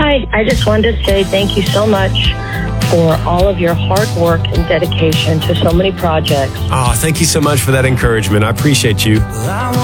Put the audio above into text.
I just wanted to say thank you so much for all of your hard work and dedication to so many projects. Oh, thank you so much for that encouragement. I appreciate you.